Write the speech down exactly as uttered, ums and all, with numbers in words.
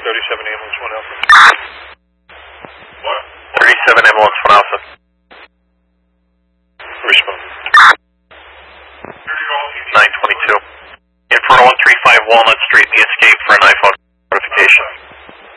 thirty-seven ambulance one Alpha. What? thirty-seven ambulance one Alpha. Respond. nine twenty-two. Inferno one three five Walnut Street, the escape for an iPhone notification.